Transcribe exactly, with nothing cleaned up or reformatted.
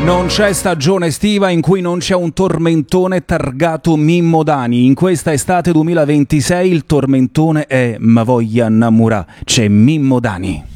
Non c'è stagione estiva in cui non c'è un tormentone targato Mimmo Dani. In questa estate duemilaventisei il tormentone è Ma voglia innamorà, c'è Mimmo Dani.